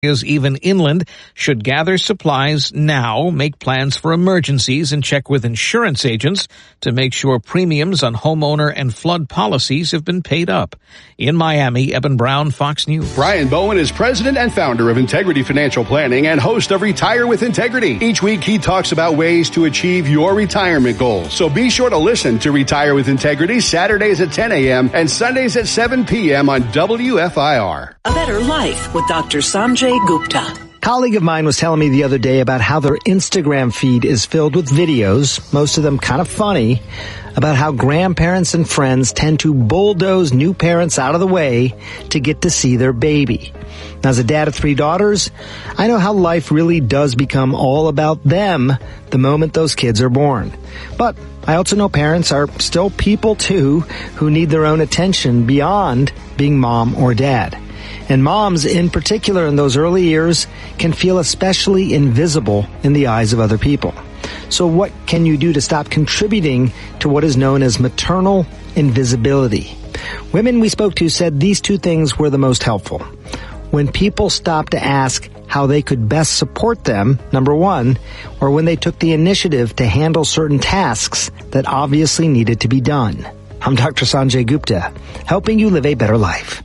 even inland, should gather supplies now, make plans for emergencies, and check with insurance agents to make sure premiums on homeowner and flood policies have been paid up. In Miami, Eben Brown, Fox News. Brian Bowen is president and founder of Integrity Financial Planning and host of Retire with Integrity. Each week, he talks about ways to achieve your retirement goals. So be sure to listen to Retire with Integrity Saturdays at 10 a.m. and Sundays at 7 p.m. on WFIR. A Better Life with Dr. Sanjay Gupta. A colleague of mine was telling me the other day about how their Instagram feed is filled with videos, most of them kind of funny, about how grandparents and friends tend to bulldoze new parents out of the way to get to see their baby. Now, as a dad of 3 daughters, I know how life really does become all about them the moment those kids are born. But I also know parents are still people too who need their own attention beyond being mom or dad. And moms, in particular in those early years, can feel especially invisible in the eyes of other people. So what can you do to stop contributing to what is known as maternal invisibility? Women we spoke to said these 2 things were the most helpful. When people stopped to ask how they could best support them, number 1, or when they took the initiative to handle certain tasks that obviously needed to be done. I'm Dr. Sanjay Gupta, helping you live a better life.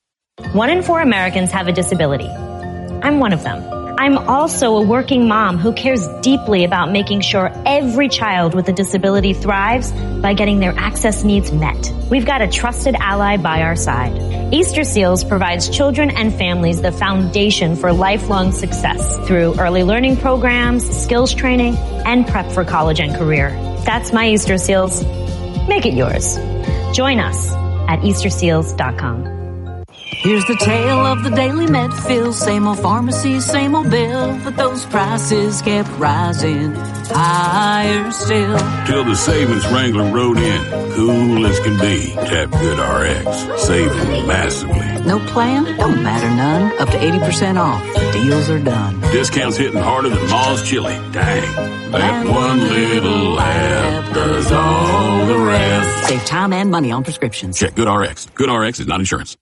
1 in 4 Americans have a disability. I'm one of them. I'm also a working mom who cares deeply about making sure every child with a disability thrives by getting their access needs met. We've got a trusted ally by our side. Easter Seals provides children and families the foundation for lifelong success through early learning programs, skills training, and prep for college and career. That's my Easter Seals. Make it yours. Join us at EasterSeals.com. Here's the tale of the Daily Medfield. Same old pharmacy, same old bill, but those prices kept rising higher still. Till the savings Wrangler rode in, cool as can be. Tap GoodRx, saving massively. No plan? Don't matter none. Up to 80% off. The deals are done. Discounts hitting harder than Ma's chili. Dang. That one little app does all the rest. Save time and money on prescriptions. Check GoodRx. GoodRx is not insurance.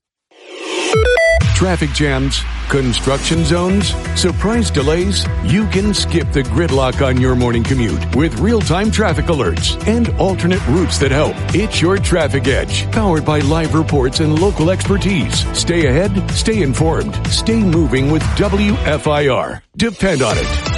Traffic jams, construction zones, surprise delays. You can skip the gridlock on your morning commute with real-time traffic alerts and alternate routes that help. It's your Traffic Edge, powered by live reports and local expertise. Stay ahead, stay informed, stay moving with WFIR. Depend on it.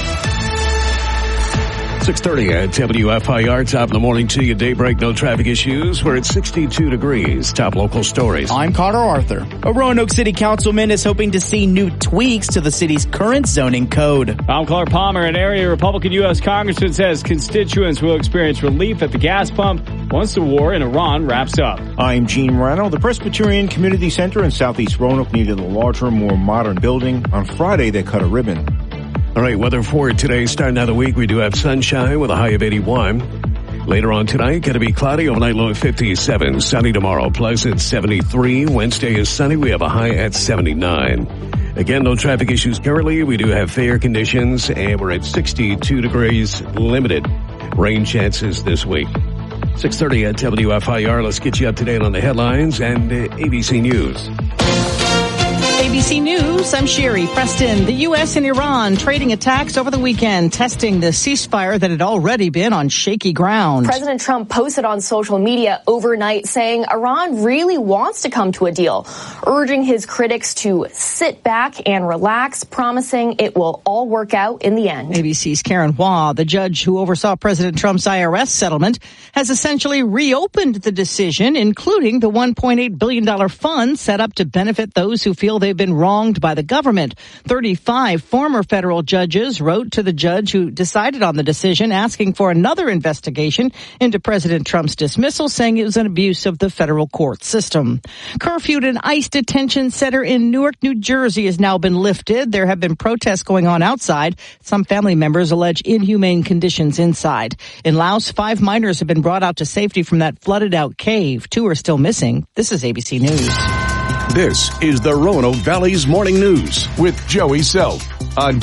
6:30 at WFIR. Top of the morning to you. Daybreak, no traffic issues. We're at 62 degrees. Top local stories. I'm Carter Arthur. A Roanoke City councilman is hoping to see new tweaks to the city's current zoning code. I'm Clark Palmer. An area Republican U.S. congressman says constituents will experience relief at the gas pump once the war in Iran wraps up. I'm Gene Morano. The Presbyterian Community Center in Southeast Roanoke needed a larger, more modern building. On Friday, they cut a ribbon. All right, weather for today. Starting out the week, we do have sunshine with a high of 81. Later on tonight, going to be cloudy, overnight low at 57. Sunny tomorrow, pleasant 73. Wednesday is sunny. We have a high at 79. Again, no traffic issues currently. We do have fair conditions, and we're at 62 degrees, limited rain chances this week. 6:30 at WFIR. Let's get you up to date on the headlines and ABC News. ABC News, I'm Sherry Preston. The U.S. and Iran trading attacks over the weekend, testing the ceasefire that had already been on shaky ground. President Trump posted on social media overnight saying Iran really wants to come to a deal, urging his critics to sit back and relax, promising it will all work out in the end. ABC's Karen Hua, the judge who oversaw President Trump's IRS settlement, has essentially reopened the decision, including the $1.8 billion fund set up to benefit those who feel they've been wronged by the government. 35 former federal judges wrote to the judge who decided on the decision, asking for another investigation into President Trump's dismissal, saying it was an abuse of the federal court system. Curfew at an ICE detention center in Newark, New Jersey has now been lifted. There have been protests going on outside. Some family members allege inhumane conditions inside. In Laos, 5 miners have been brought out to safety from that flooded out cave. 2 are still missing. This is ABC News. This is the Roanoke Valley's Morning News with Joey Self. on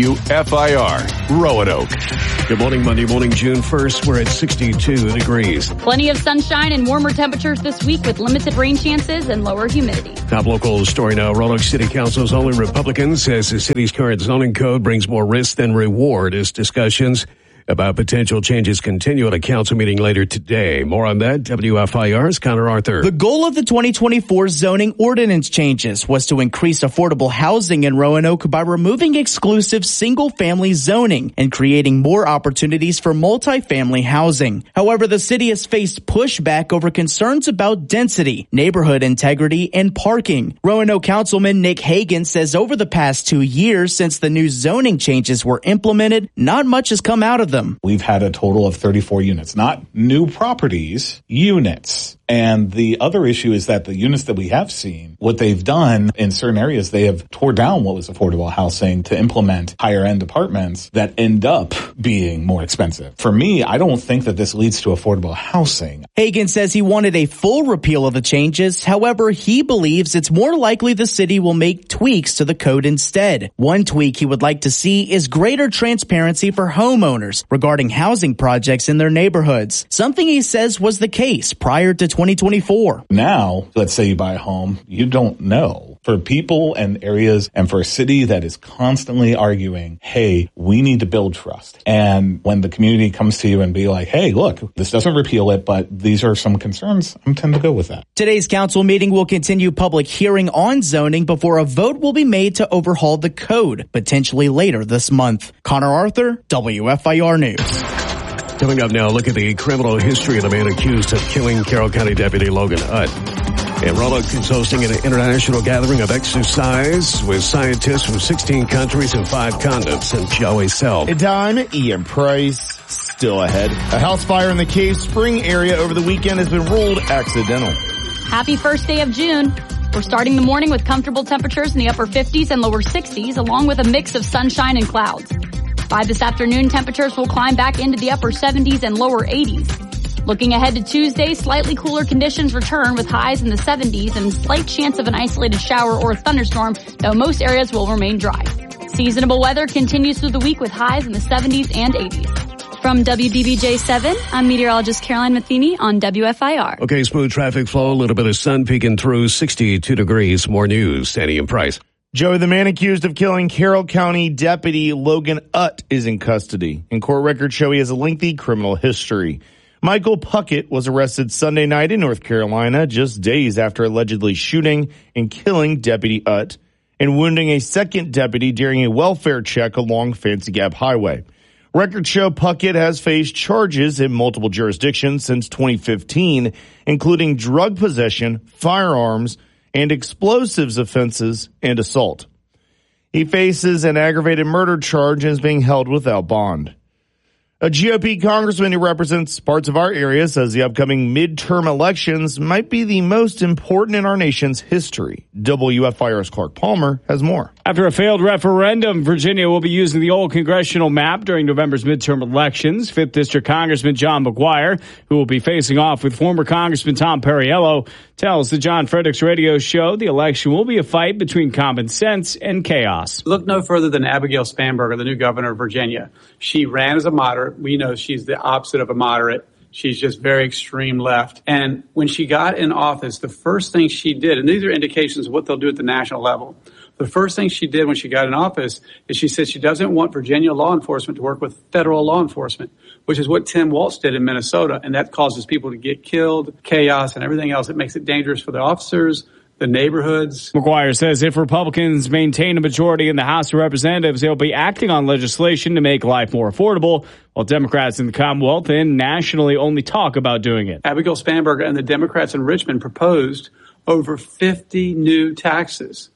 WFIR, Roanoke. Good morning, Monday morning, June 1st. We're at 62 degrees. Plenty of sunshine and warmer temperatures this week with limited rain chances and lower humidity. Top local story now. Roanoke City Council's only Republican says the city's current zoning code brings more risk than reward as discussions about potential changes continue at a council meeting later today. More on that, WFIR's Connor Arthur. The goal of the 2024 zoning ordinance changes was to increase affordable housing in Roanoke by removing exclusive single-family zoning and creating more opportunities for multifamily housing. However, the city has faced pushback over concerns about density, neighborhood integrity, and parking. Roanoke Councilman Nick Hagan says over the past 2 years since the new zoning changes were implemented, not much has come out of them. We've had a total of 34 units, not new properties, units. And the other issue is that the units that we have seen, what they've done in certain areas, they have tore down what was affordable housing to implement higher end apartments that end up being more expensive. For me, I don't think that this leads to affordable housing. Hagan says he wanted a full repeal of the changes. However, he believes it's more likely the city will make tweaks to the code instead. One tweak he would like to see is greater transparency for homeowners regarding housing projects in their neighborhoods, something he says was the case prior to 2024. Now, let's say you buy a home, you don't know. For people and areas and for a city that is constantly arguing, hey, we need to build trust. And when the community comes to you and be like, hey, look, this doesn't repeal it, but these are some concerns, I tend to go with that. Today's council meeting will continue public hearing on zoning before a vote will be made to overhaul the code, potentially later this month. Connor Arthur, WFIR News. Coming up now, look at the criminal history of the man accused of killing Carroll County Deputy Logan Hutt. And Roanoke is hosting an international gathering of exercise with scientists from 16 countries and 5 continents. And Joey Self. And time, Ian Price, still ahead. A house fire in the Cave Spring area over the weekend has been ruled accidental. Happy first day of June. We're starting the morning with comfortable temperatures in the upper 50s and lower 60s, along with a mix of sunshine and clouds. By this afternoon, temperatures will climb back into the upper 70s and lower 80s. Looking ahead to Tuesday, slightly cooler conditions return with highs in the 70s and slight chance of an isolated shower or thunderstorm, though most areas will remain dry. Seasonable weather continues through the week with highs in the 70s and 80s. From WDBJ7, I'm meteorologist Caroline Matheny on WFIR. Okay, smooth traffic flow, a little bit of sun peeking through, 62 degrees. More news, Sandy and Price. Joey, the man accused of killing Carroll County Deputy Logan Hutt is in custody. And court records show he has a lengthy criminal history. Michael Puckett was arrested Sunday night in North Carolina, just days after allegedly shooting and killing Deputy Hutt and wounding a second deputy during a welfare check along Fancy Gap Highway. Records show Puckett has faced charges in multiple jurisdictions since 2015, including drug possession, firearms, and explosives offenses and assault. He faces an aggravated murder charge and is being held without bond. A GOP congressman who represents parts of our area says the upcoming midterm elections might be the most important in our nation's history. WFIR's Clark Palmer has more. After a failed referendum, Virginia will be using the old congressional map during November's midterm elections. 5th District Congressman John McGuire, who will be facing off with former Congressman Tom Perriello, tells the John Fredericks radio show the election will be a fight between common sense and chaos. Look no further than Abigail Spanberger, the new governor of Virginia. She ran as a moderate. We know she's the opposite of a moderate. She's just very extreme left. And when she got in office, the first thing she did, and these are indications of what they'll do at the national level, the first thing she did when she got in office is she said she doesn't want Virginia law enforcement to work with federal law enforcement, which is what Tim Walz did in Minnesota. And that causes people to get killed, chaos, and everything else. It makes it dangerous for the officers, the neighborhoods. McGuire says if Republicans maintain a majority in the House of Representatives, they'll be acting on legislation to make life more affordable, while Democrats in the Commonwealth and nationally only talk about doing it. Abigail Spanberger and the Democrats in Richmond proposed over 50 new taxes.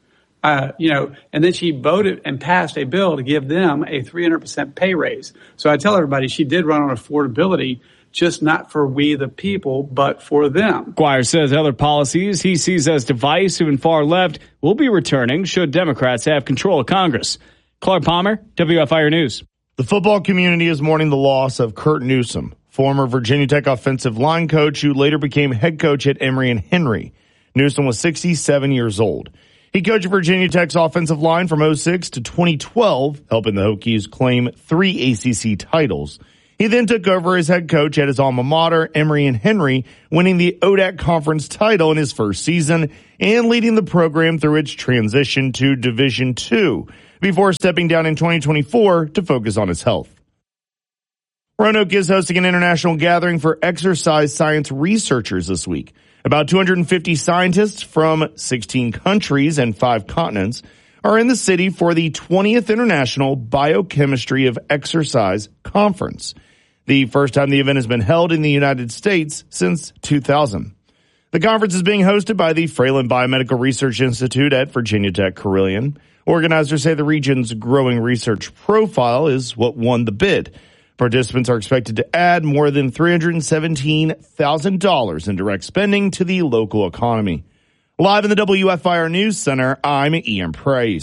And then she voted and passed a bill to give them a 300% pay raise. So I tell everybody she did run on affordability, just not for we the people, but for them. McGuire says other policies he sees as divisive and far left will be returning should Democrats have control of Congress. Clark Palmer, WFIR News. The football community is mourning the loss of Kurt Newsome, former Virginia Tech offensive line coach who later became head coach at Emory and Henry. Newsome was 67 years old. He coached Virginia Tech's offensive line from 2006 to 2012, helping the Hokies claim 3 ACC titles. He then took over as head coach at his alma mater, Emory and Henry, winning the ODAC Conference title in his first season and leading the program through its transition to Division II before stepping down in 2024 to focus on his health. Roanoke is hosting an international gathering for exercise science researchers this week. About 250 scientists from 16 countries and 5 continents are in the city for the 20th International Biochemistry of Exercise Conference, the first time the event has been held in the United States since 2000. The conference is being hosted by the Fralin Biomedical Research Institute at Virginia Tech Carilion. Organizers say the region's growing research profile is what won the bid. Participants are expected to add more than $317,000 in direct spending to the local economy. Live in the WFIR News Center, I'm Ian Price.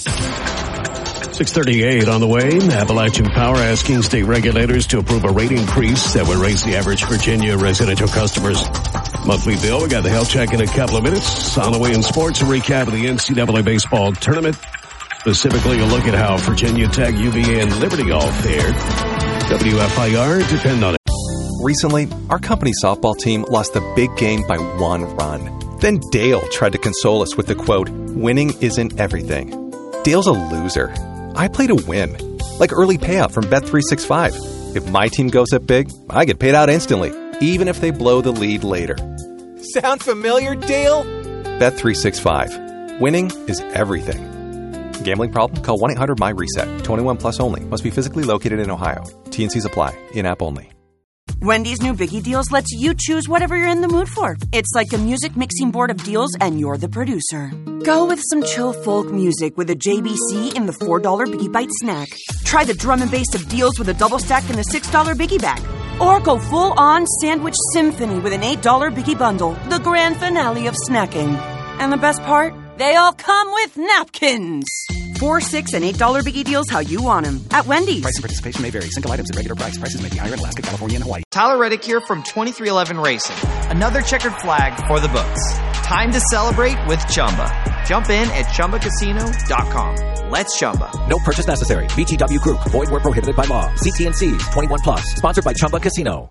6:38 on the way. Appalachian Power asking state regulators to approve a rate increase that would raise the average Virginia residential customer's monthly bill. We got the health check in a couple of minutes. On the way in sports, a recap of the NCAA baseball tournament. Specifically, a look at how Virginia Tech, UVA, and Liberty all fared. WFIR, depend on it. Recently, our company softball team lost the big game by 1 run. Then Dale tried to console us with the quote, "Winning isn't everything." Dale's a loser. I play to win. Like early payout from Bet365. If my team goes up big, I get paid out instantly, even if they blow the lead later. Sound familiar, Dale? Bet365. Winning is everything. Gambling problem? Call 1-800-MY-RESET. 21 plus only. Must be physically located in Ohio. T&Cs apply. In-app only. Wendy's new Biggie Deals lets you choose whatever you're in the mood for. It's like a music mixing board of deals, and you're the producer. Go with some chill folk music with a JBC in the $4 Biggie Bite snack. Try the drum and bass of deals with a double stack in the $6 Biggie Bag. Or go full-on sandwich symphony with an $8 Biggie Bundle, the grand finale of snacking. And the best part? They all come with napkins. 4, 6, and $8 Biggie Deals how you want them at Wendy's. Price and participation may vary. Single items at regular price. Prices may be higher in Alaska, California, and Hawaii. Tyler Reddick here from 2311 Racing. Another checkered flag for the books. Time to celebrate with Chumba. Jump in at ChumbaCasino.com. Let's Chumba. No purchase necessary. VGW Group. Void where prohibited by law. CT&Cs. 21 plus. Sponsored by Chumba Casino.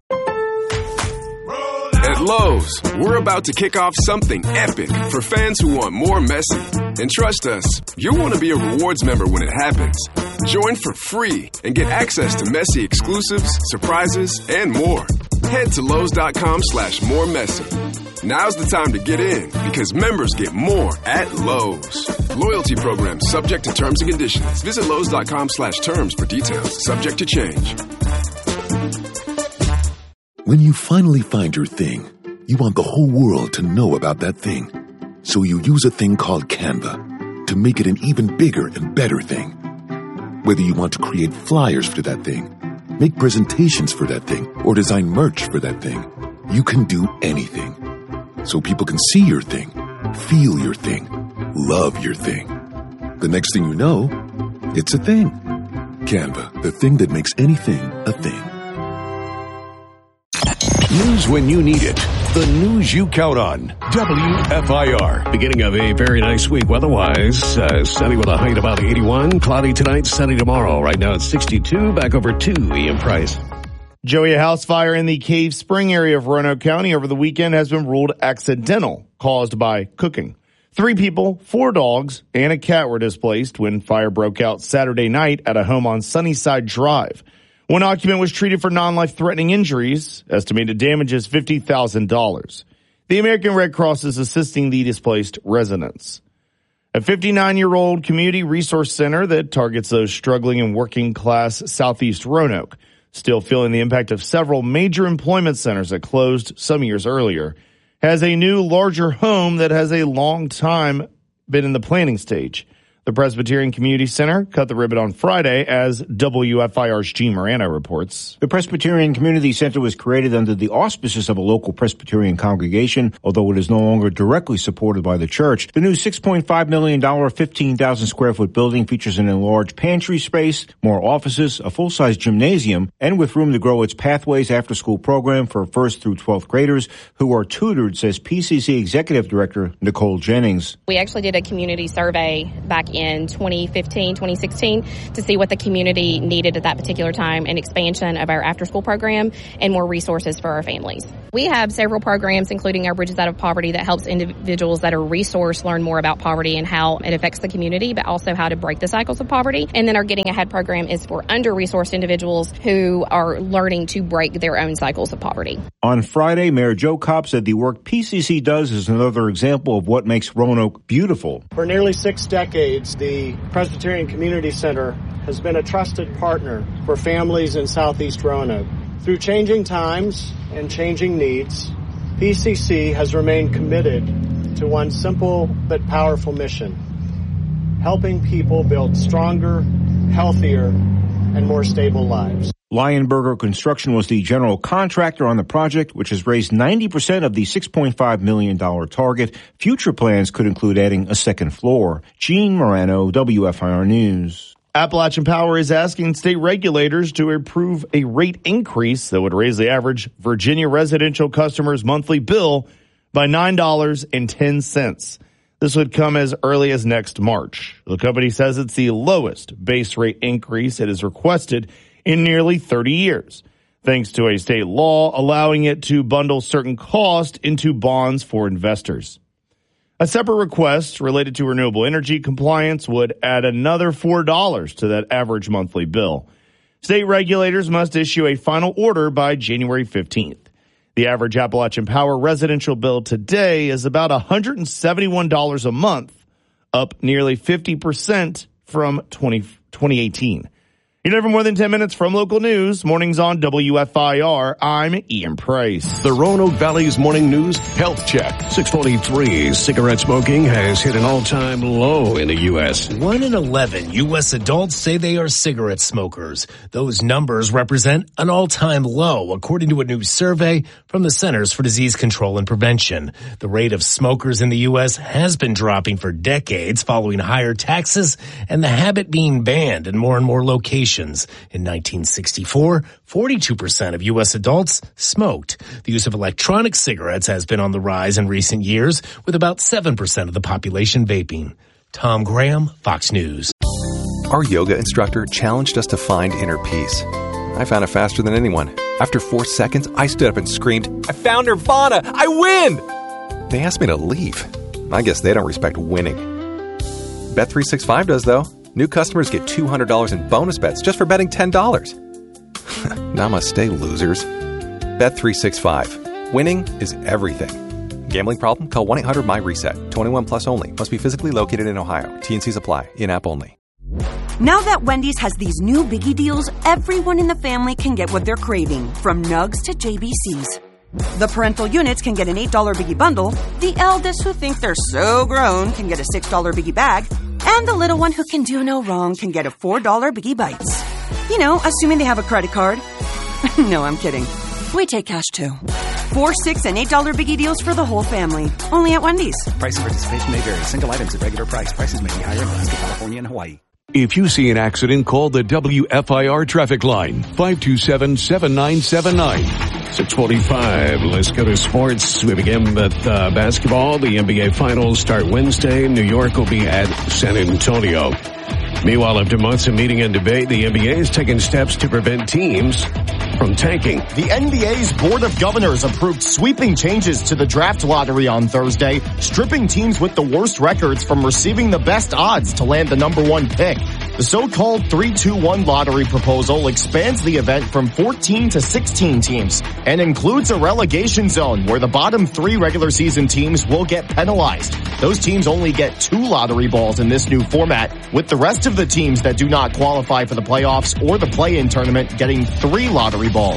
At Lowe's, we're about to kick off something epic for fans who want more Messi. And trust us, you'll want to be a rewards member when it happens. Join for free and get access to Messi exclusives, surprises, and more. Head to Lowe's.com/moremessy. Now's the time to get in because members get more at Lowe's. Loyalty program subject to terms and conditions. Visit Lowe's.com/terms for details. Subject to change. When you finally find your thing, you want the whole world to know about that thing. So you use a thing called Canva to make it an even bigger and better thing. Whether you want to create flyers for that thing, make presentations for that thing, or design merch for that thing, you can do anything. So people can see your thing, feel your thing, love your thing. The next thing you know, it's a thing. Canva, the thing that makes anything a thing. News when you need it. The news you count on. WFIR. Beginning of a very nice week weather-wise. Sunny with a height about 81. Cloudy tonight, sunny tomorrow. Right now it's 62. Back over to Ian Price. Joey, a house fire in the Cave Spring area of Roanoke County over the weekend has been ruled accidental, caused by cooking. 3 people, 4 dogs, and a cat were displaced when fire broke out Saturday night at a home on Sunnyside Drive. One occupant was treated for non-life-threatening injuries, estimated damages $50,000. The American Red Cross is assisting the displaced residents. A 59-year-old community resource center that targets those struggling in working-class southeast Roanoke, still feeling the impact of several major employment centers that closed some years earlier, has a new, larger home that has a long time been in the planning stage. The Presbyterian Community Center cut the ribbon on Friday, as WFIR's Gene Morano reports. The Presbyterian Community Center was created under the auspices of a local Presbyterian congregation, although it is no longer directly supported by the church. The new $6.5 million, 15,000 square foot building features an enlarged pantry space, more offices, a full-size gymnasium, and with room to grow its Pathways after-school program for 1st through 12th graders who are tutored, says PCC Executive Director Nicole Jennings. We actually did a community survey back in 2015, 2016 to see what the community needed at that particular time, an expansion of our after-school program and more resources for our families. We have several programs, including our Bridges Out of Poverty, that helps individuals that are resourced learn more about poverty and how it affects the community, but also how to break the cycles of poverty. And then our Getting Ahead program is for under-resourced individuals who are learning to break their own cycles of poverty. On Friday, Mayor Joe Cobb said the work PCC does is another example of what makes Roanoke beautiful. For nearly 6 decades, the Presbyterian Community Center has been a trusted partner for families in Southeast Roanoke. Through changing times and changing needs, PCC has remained committed to one simple but powerful mission: helping people build stronger, healthier, and more stable lives. Lionberger Construction was the general contractor on the project, which has raised 90% of the $6.5 million target. Future plans could include adding a second floor. Gene Morano, WFIR News. Appalachian Power is asking state regulators to approve a rate increase that would raise the average Virginia residential customer's monthly bill by $9.10. This would come as early as next March. The company says it's the lowest base rate increase it has requested in nearly 30 years, thanks to a state law allowing it to bundle certain costs into bonds for investors. A separate request related to renewable energy compliance would add another $4 to that average monthly bill. State regulators must issue a final order by January 15th. The average Appalachian Power residential bill today is about $171 a month, up nearly 50% from 2018. You know, for more than 10 minutes from local news, mornings on WFIR, I'm Ian Price. The Roanoke Valley's Morning News Health Check. 6:43, cigarette smoking has hit an all-time low in the U.S. 1 in 11 U.S. adults say they are cigarette smokers. Those numbers represent an all-time low, according to a new survey from the Centers for Disease Control and Prevention. The rate of smokers in the U.S. has been dropping for decades following higher taxes and the habit being banned in more and more locations. In 1964, 42% of U.S. adults smoked. The use of electronic cigarettes has been on the rise in recent years, with about 7% of the population vaping. Tom Graham, Fox News. Our yoga instructor challenged us to find inner peace. I found it faster than anyone. After 4 seconds, I stood up and screamed, "I found Nirvana! I win!" They asked me to leave. I guess they don't respect winning. Bet365 does, though. New customers get $200 in bonus bets just for betting $10. Namaste, losers. Bet365. Winning is everything. Gambling problem? Call 1-800-MY-RESET. 21 plus only. Must be physically located in Ohio. T&Cs apply. In-app only. Now that Wendy's has these new biggie deals, everyone in the family can get what they're craving, from nugs to JBCs. The parental units can get an $8 biggie bundle. The eldest who think they're so grown can get a $6 biggie bag. And the little one who can do no wrong can get a $4 Biggie Bites. You know, assuming they have a credit card. No, I'm kidding. We take cash too. $4, $6, and $8 Biggie deals for the whole family. Only at Wendy's. Price and participation may vary. Single items at regular price. Prices may be higher in Alaska, California, and Hawaii. If you see an accident, call the WFIR traffic line, 527-7979. 6:45. Let's go to sports. We begin with basketball. The NBA Finals start Wednesday. New York will be at San Antonio. Meanwhile, after months of meeting and debate, the NBA is taking steps to prevent teams from tanking. The NBA's Board of Governors approved sweeping changes to the draft lottery on Thursday, stripping teams with the worst records from receiving the best odds to land the number 1 pick. The so-called 3-2-1 lottery proposal expands the event from 14 to 16 teams and includes a relegation zone where the bottom 3 regular season teams will get penalized. Those teams only get 2 lottery balls in this new format, with the rest of the teams that do not qualify for the playoffs or the play-in tournament getting 3 lottery balls.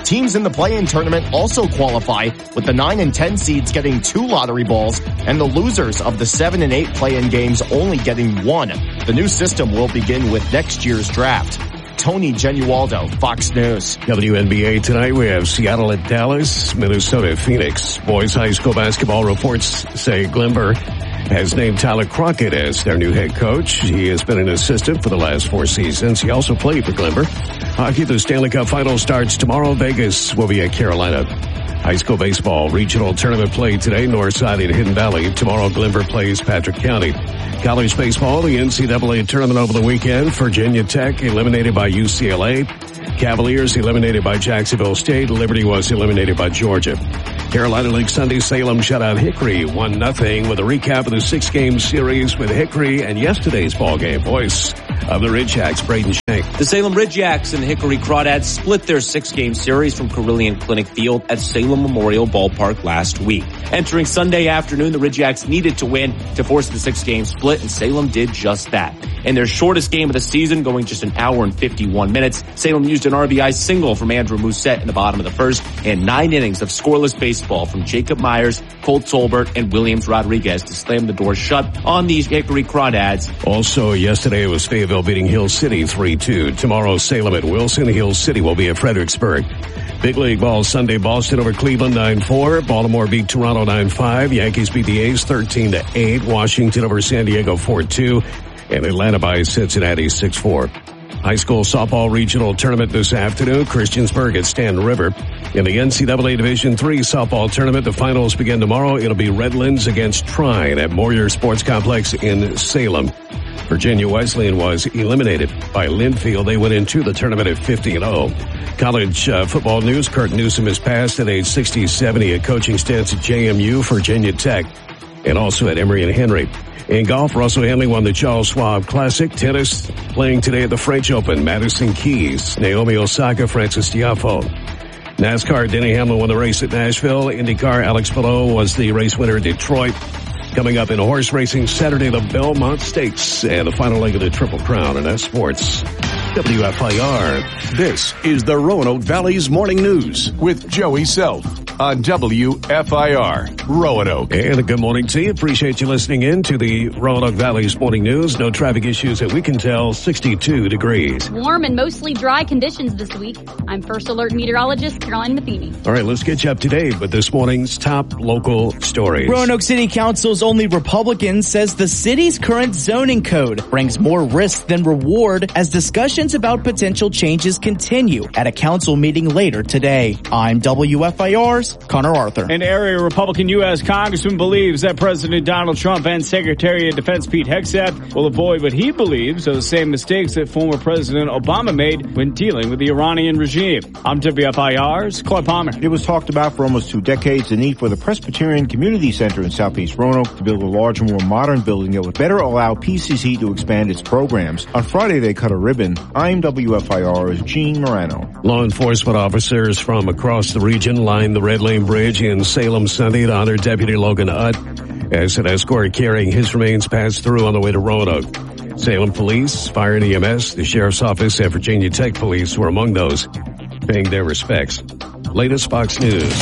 Teams in the play-in tournament also qualify, with the 9 and 10 seeds getting 2 lottery balls and the losers of the 7 and 8 play-in games only getting 1. The new system will begin with next year's draft. Tony Genualdo, Fox News. WNBA tonight, we have Seattle at Dallas, Minnesota, Phoenix. Boys high school basketball reports say Glenver has named Tyler Crockett as their new head coach. He has been an assistant for the last 4 seasons. He also played for Glenver. Hockey, the Stanley Cup final starts tomorrow. Vegas will be at Carolina. High school baseball regional tournament play today, Northside and Hidden Valley. Tomorrow, Glenver plays Patrick County. College baseball, the NCAA tournament over the weekend. Virginia Tech eliminated by UCLA. Cavaliers eliminated by Jacksonville State. Liberty was eliminated by Georgia. Carolina League Sunday, Salem shut out Hickory 1-0 with a recap of the 6-game series with Hickory and yesterday's ball game. Voice of the Ridgejacks, Braden Shank. The Salem Ridgejacks and Hickory Crawdads split their 6-game series from Carillion Clinic Field at Salem Memorial Ballpark last week. Entering Sunday afternoon, the Ridgejacks needed to win to force the 6-game split, and Salem did just that. In their shortest game of the season, going just an hour and 51 minutes, Salem used an RBI single from Andrew Musette in the bottom of the first and 9 innings of scoreless baseball from Jacob Myers, Colt Solbert, and Williams Rodriguez to slam the door shut on these Hickory Crawdads. Also, yesterday it was Fayetteville beating Hill City 3-2. Tomorrow, Salem at Wilson. Hill City will be at Fredericksburg. Big League Ball Sunday, Boston over Cleveland 9-4. Baltimore beat Toronto 9-5. Yankees beat the A's 13-8. Washington over San Diego 4-2. And Atlanta by Cincinnati 6-4. High school softball regional tournament this afternoon. Christiansburg at Stanton River. In the NCAA Division III softball tournament, the finals begin tomorrow. It'll be Redlands against Trine at Moyer Sports Complex in Salem. Virginia Wesleyan was eliminated by Linfield. They went into the tournament at 50-0. College football news. Kurt Newsom has passed at age 67. He had coaching stints at JMU, Virginia Tech, and also at Emory and Henry. In golf, Russell Henley won the Charles Schwab Classic. Tennis, playing today at the French Open, Madison Keys, Naomi Osaka, Francis Tiafoe. NASCAR, Denny Hamlin won the race at Nashville. IndyCar, Alex Palou was the race winner at Detroit. Coming up in horse racing Saturday, the Belmont Stakes and the final leg of the Triple Crown. And that's sports. WFIR. This is the Roanoke Valley's Morning News with Joey Self on WFIR Roanoke. And a good morning to you. Appreciate you listening in to the Roanoke Valley's Morning News. No traffic issues that we can tell. 62 degrees. Warm and mostly dry conditions this week. I'm First Alert meteorologist Caroline Matheny. All right, let's get you up to date with this morning's top local stories. Roanoke City Council's only Republican says the city's current zoning code brings more risk than reward as discussions about potential changes continue at a council meeting later today. I'm WFIR's Connor Arthur. An area Republican U.S. Congressman believes that President Donald Trump and Secretary of Defense Pete Hegseth will avoid what he believes are the same mistakes that former President Obama made when dealing with the Iranian regime. I'm WFIR's Clay Palmer. It was talked about for almost 2 decades, the need for the Presbyterian Community Center in Southeast Roanoke to build a larger, more modern building that would better allow PCC to expand its programs. On Friday, they cut a ribbon. I'm WFIR's Gene Morano. Law enforcement officers from across the region lined the Red Lane Bridge in Salem Sunday to honor Deputy Logan Utt as an escort carrying his remains passed through on the way to Roanoke. Salem Police, Fire and EMS, the Sheriff's Office, and Virginia Tech Police were among those paying their respects. Latest Fox News.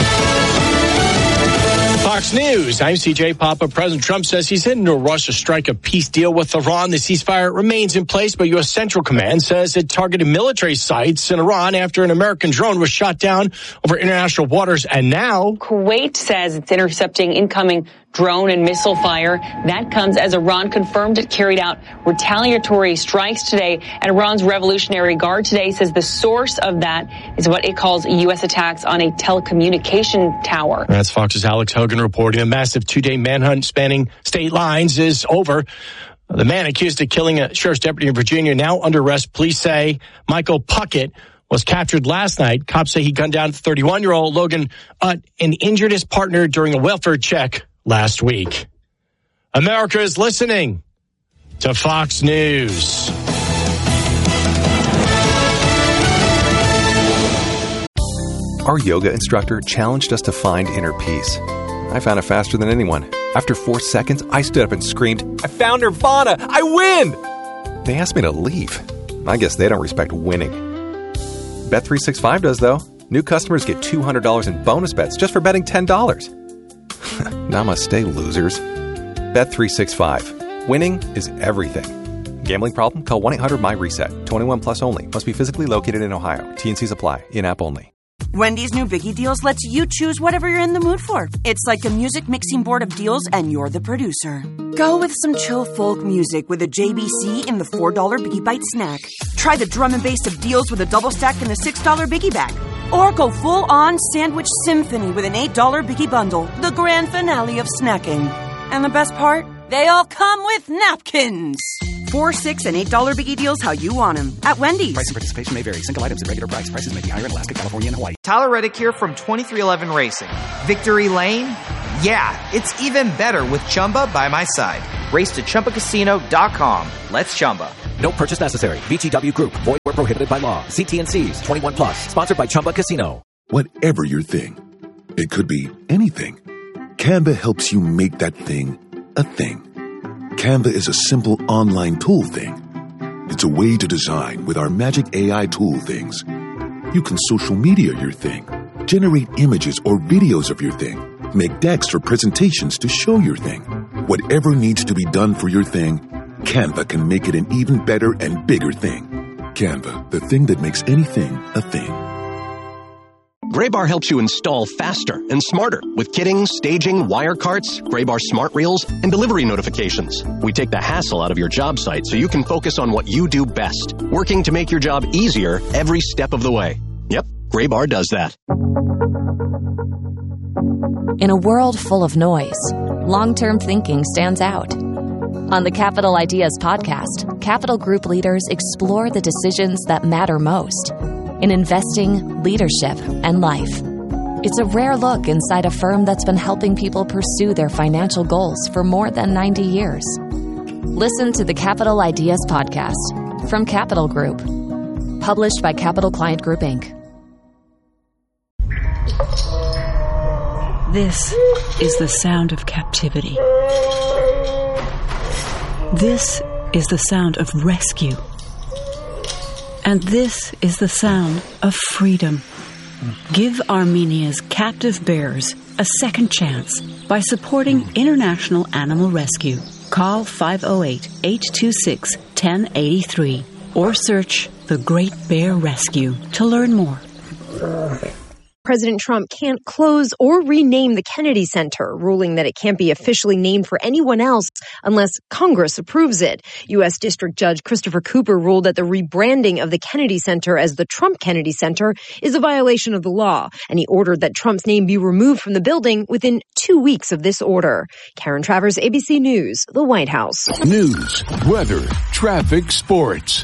Fox News. I'm CJ Papa. President Trump says he's heading to a rush to strike a peace deal with Iran. The ceasefire remains in place, but U.S. Central Command says it targeted military sites in Iran after an American drone was shot down over international waters. And now Kuwait says it's intercepting incoming drone and missile fire. That comes as Iran confirmed it carried out retaliatory strikes today. And Iran's Revolutionary Guard today says the source of that is what it calls U.S. attacks on a telecommunication tower. That's Fox's Alex Hogan reporting. A massive 2-day manhunt spanning state lines is over. The man accused of killing a sheriff's deputy in Virginia now under arrest. Police say Michael Puckett was captured last night. Cops say he gunned down 31-year-old Logan Utt and injured his partner during a welfare check last week. America is listening to Fox News. Our yoga instructor challenged us to find inner peace. I found it faster than anyone. After 4 seconds, I stood up and screamed, "I found Nirvana! I win!" They asked me to leave. I guess they don't respect winning. Bet365 does, though. New customers get $200 in bonus bets just for betting $10. Namaste, losers. Bet365. Winning is everything. Gambling problem? Call 1-800-MY-RESET. 21 plus only. Must be physically located in Ohio. T&Cs apply. In-app only. Wendy's new Biggie Deals lets you choose whatever you're in the mood for. It's like a music mixing board of deals, and you're the producer. Go with some chill folk music with a JBC in the $4 Biggie Bite snack. Try the drum and bass of deals with a double stack in the $6 Biggie Bag. Or go full-on sandwich symphony with an $8 Biggie Bundle, the grand finale of snacking. And the best part? They all come with napkins. $4, $6, and $8 Biggie Deals how you want them at Wendy's. Price and participation may vary. Single items at regular price. Prices may be higher in Alaska, California, and Hawaii. Tyler Reddick here from 2311 Racing. Victory Lane? Yeah, it's even better with Chumba by my side. Race to ChumbaCasino.com. Let's Chumba. No purchase necessary. VGW Group. Void where prohibited by law. See T&Cs. 21 plus. Sponsored by Chumba Casino. Whatever your thing, it could be anything. Canva helps you make that thing a thing. Canva is a simple online tool thing. It's a way to design with our magic AI tool things. You can social media your thing, generate images or videos of your thing, make decks or presentations to show your thing. Whatever needs to be done for your thing, Canva can make it an even better and bigger thing. Canva, the thing that makes anything a thing. Graybar helps you install faster and smarter with kitting, staging, wire carts, Graybar smart reels, and delivery notifications. We take the hassle out of your job site so you can focus on what you do best, working to make your job easier every step of the way. Yep, Graybar does that. In a world full of noise, long-term thinking stands out. On the Capital Ideas podcast, Capital Group leaders explore the decisions that matter most in investing, leadership, and life. It's a rare look inside a firm that's been helping people pursue their financial goals for more than 90 years. Listen to the Capital Ideas podcast from Capital Group, published by Capital Client Group, Inc. This is the sound of captivity. This is the sound of rescue. And this is the sound of freedom. Give Armenia's captive bears a second chance by supporting International Animal Rescue. Call 508-826-1083 or search The Great Bear Rescue to learn more. President Trump can't close or rename the Kennedy Center, ruling that it can't be officially named for anyone else unless Congress approves it. U.S. District Judge Christopher Cooper ruled that the rebranding of the Kennedy Center as the Trump Kennedy Center is a violation of the law, and he ordered that Trump's name be removed from the building within 2 weeks of this order. Karen Travers, ABC News, the White House. News, weather, traffic, sports.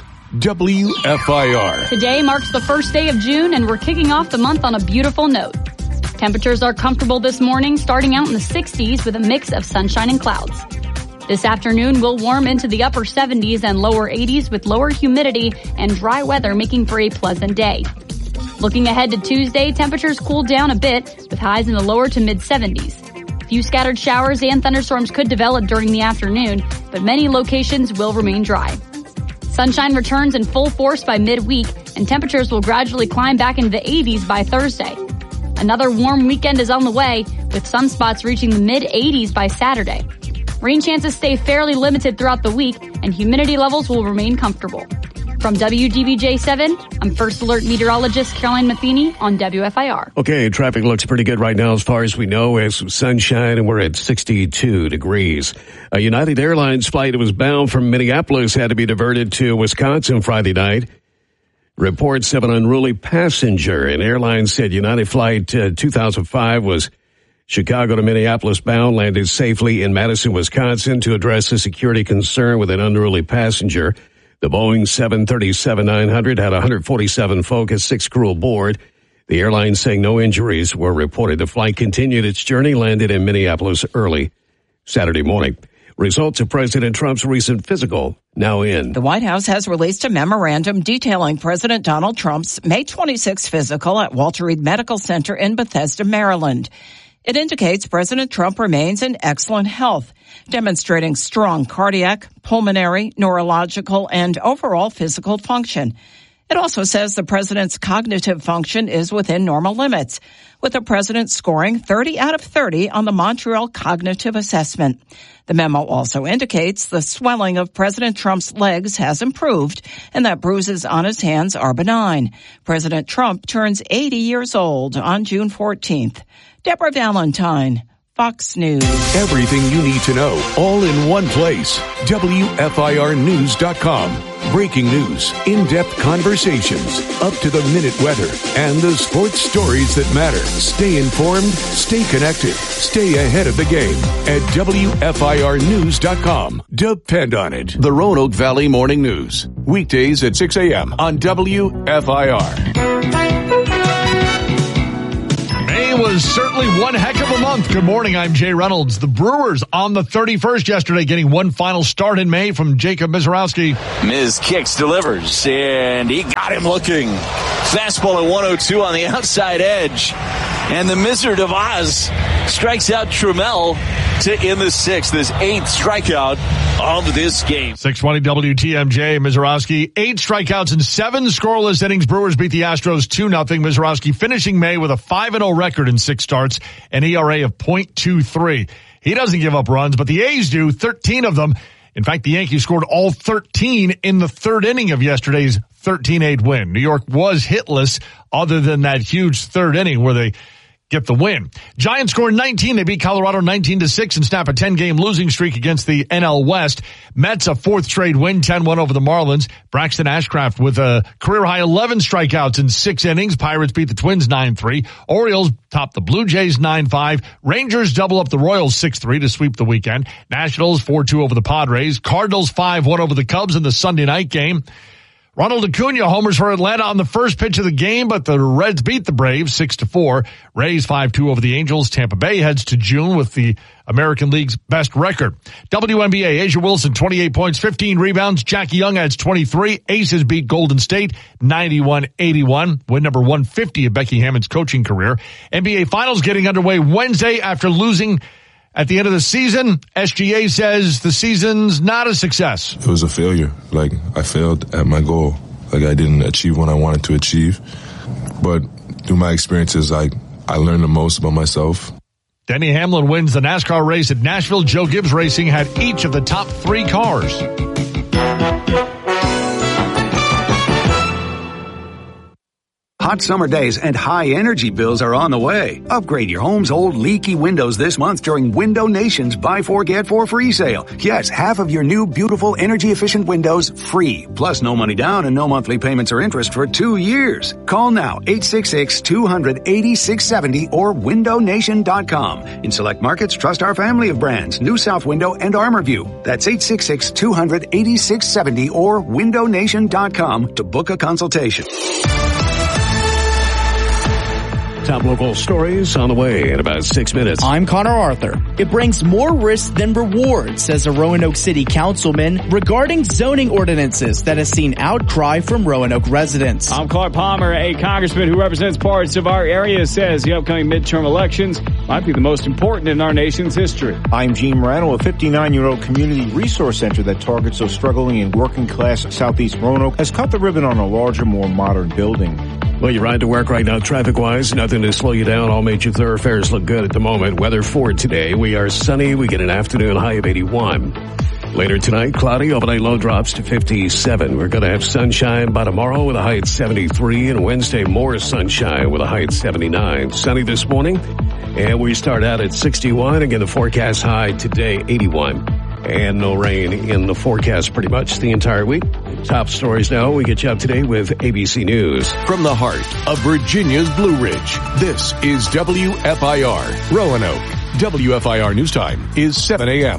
WFIR. Today marks the first day of June, and we're kicking off the month on a beautiful note. Temperatures are comfortable this morning, starting out in the 60s with a mix of sunshine and clouds. This afternoon will warm into the upper 70s and lower 80s with lower humidity and dry weather, making for a pleasant day. Looking ahead to Tuesday, temperatures cool down a bit with highs in the lower to mid 70s. A few scattered showers and thunderstorms could develop during the afternoon, but many locations will remain dry. Sunshine returns in full force by midweek, and temperatures will gradually climb back into the 80s by Thursday. Another warm weekend is on the way, with some spots reaching the mid-80s by Saturday. Rain chances stay fairly limited throughout the week, and humidity levels will remain comfortable. From WGBJ7, I'm First Alert meteorologist Caroline Matheny on WFIR. Okay, traffic looks pretty good right now as far as we know. We have some sunshine and we're at 62 degrees. A United Airlines flight that was bound from Minneapolis had to be diverted to Wisconsin Friday night. Reports of an unruly passenger. An airline said United Flight 2005 was Chicago to Minneapolis bound, landed safely in Madison, Wisconsin to address a security concern with an unruly passenger. The Boeing 737-900 had 147 folk and 6 crew aboard. The airline saying no injuries were reported. The flight continued its journey, landed in Minneapolis early Saturday morning. Results of President Trump's recent physical now in. The White House has released a memorandum detailing President Donald Trump's May 26 physical at Walter Reed Medical Center in Bethesda, Maryland. It indicates President Trump remains in excellent health, demonstrating strong cardiac, pulmonary, neurological, and overall physical function. It also says the president's cognitive function is within normal limits, with the president scoring 30 out of 30 on the Montreal Cognitive Assessment. The memo also indicates the swelling of President Trump's legs has improved and that bruises on his hands are benign. President Trump turns 80 years old on June 14th. Deborah Valentine, Fox News. Everything you need to know, all in one place. WFIRnews.com. Breaking news, in-depth conversations, up-to-the-minute weather, and the sports stories that matter. Stay informed, stay connected, stay ahead of the game at WFIRnews.com. Depend on it. The Roanoke Valley Morning News. Weekdays at 6 a.m. on WFIR. May was certainly one heck of a month. Good morning, I'm Jay Reynolds. The Brewers on the 31st yesterday, getting one final start in May from Jacob Mizorowski. Miz kicks, delivers, and he got him looking. Fastball at 102 on the outside edge. And the Wizard of Oz strikes out Trammell to end the sixth, his 8th strikeout of this game. 620 WTMJ, Mizorowski, 8 strikeouts and 7 scoreless innings. Brewers beat the Astros 2-0. Mizorowski finishing May with a 5-0 record in 6 starts, an ERA of .23. He doesn't give up runs, but the A's do, 13 of them. In fact, the Yankees scored all 13 in the 3rd inning of yesterday's 13-8 win. New York was hitless other than that huge 3rd inning where they get the win. Giants scored 19. They beat Colorado 19-6 and snap a 10-game losing streak against the NL West. Mets a 4th straight win, 10-1 over the Marlins. Braxton Ashcraft with a career-high 11 strikeouts in 6 innings. Pirates beat the Twins 9-3. Orioles top the Blue Jays 9-5. Rangers double up the Royals 6-3 to sweep the weekend. Nationals 4-2 over the Padres. Cardinals 5-1 over the Cubs in the Sunday night game. Ronald Acuna homers for Atlanta on the first pitch of the game, but the Reds beat the Braves 6-4. Rays 5-2 over the Angels. Tampa Bay heads to June with the American League's best record. WNBA, Asia Wilson, 28 points, 15 rebounds. Jackie Young adds 23. Aces beat Golden State 91-81. Win number 150 of Becky Hammond's coaching career. NBA Finals getting underway Wednesday after losing at the end of the season. SGA says the season's not a success. It was a failure. I failed at my goal. I didn't achieve what I wanted to achieve. But through my experiences, I learned the most about myself. Denny Hamlin wins the NASCAR race at Nashville. Joe Gibbs Racing had each of the top 3 cars. Hot summer days and high energy bills are on the way. Upgrade your home's old leaky windows this month during Window Nation's Buy 4 Get 4 free sale. Yes, half of your new beautiful energy efficient windows free. Plus no money down and no monthly payments or interest for 2 years. Call now 866-200-8670 or windownation.com. In select markets, trust our family of brands, New South Window and ArmorView. That's 866-200-8670 or windownation.com to book a consultation. Top local stories on the way in about 6 minutes. I'm Connor Arthur. It brings more risk than reward, says a Roanoke City councilman regarding zoning ordinances that has seen outcry from Roanoke residents. I'm Clark Palmer, a congressman who represents parts of our area, says the upcoming midterm elections might be the most important in our nation's history. I'm Gene Morano, a 59-year-old community resource center that targets those struggling in working-class Southeast Roanoke has cut the ribbon on a larger, more modern building. Well, you ride to work right now traffic-wise. Nothing to slow you down. All major thoroughfares look good at the moment. Weather for today. We are sunny. We get an afternoon high of 81. Later tonight, cloudy. Overnight low drops to 57. We're going to have sunshine by tomorrow with a high at 73. And Wednesday, more sunshine with a high at 79. Sunny this morning. And we start out at 61. Again, the forecast high today, 81. And no rain in the forecast pretty much the entire week. Top stories now. We get you up to date with ABC News. From the heart of Virginia's Blue Ridge, this is WFIR Roanoke. WFIR News Time is 7 a.m.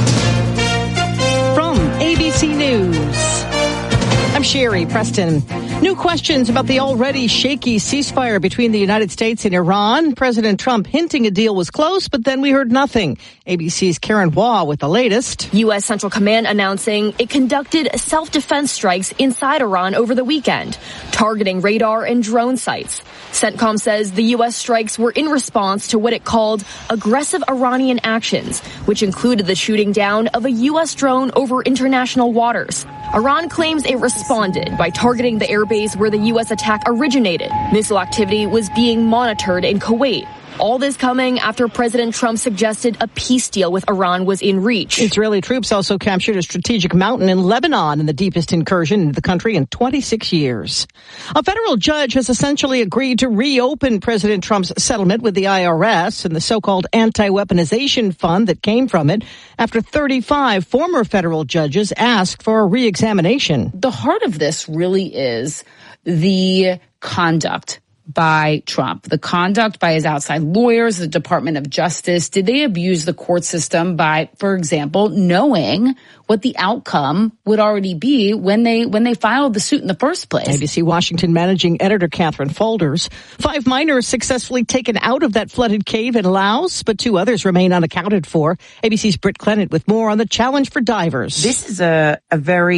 From ABC News, I'm Sherry Preston. New questions about the already shaky ceasefire between the United States and Iran. President Trump hinting a deal was close, but then we heard nothing. ABC's Karen Waugh with the latest. U.S. Central Command announcing it conducted self-defense strikes inside Iran over the weekend, targeting radar and drone sites. CENTCOM says the U.S. strikes were in response to what it called aggressive Iranian actions, which included the shooting down of a U.S. drone over international waters. Iran claims it responded by targeting the airbase where the U.S. attack originated. Missile activity was being monitored in Kuwait. All this coming after President Trump suggested a peace deal with Iran was in reach. Israeli troops also captured a strategic mountain in Lebanon in the deepest incursion into the country in 26 years. A federal judge has essentially agreed to reopen President Trump's settlement with the IRS and the so-called anti-weaponization fund that came from it after 35 former federal judges asked for a re-examination. The heart of this really is the conduct by Trump, the conduct by his outside lawyers, the Department of Justice. Did they abuse the court system by, for example, knowing what the outcome would already be when they filed the suit in the first place? ABC Washington managing editor Catherine Folders. 5 miners successfully taken out of that flooded cave in Laos, but 2 others remain unaccounted for. ABC's Britt Clennett with more on the challenge for divers. This is a very